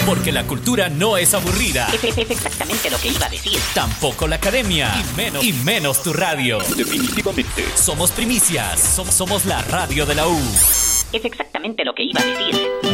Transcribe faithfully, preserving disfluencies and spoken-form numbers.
Porque la cultura no es aburrida. Es, es, es exactamente lo que iba a decir. Tampoco la academia. Y menos, y menos tu radio. Definitivamente. Somos primicias. Som- somos la radio de la U. Es exactamente lo que iba a decir.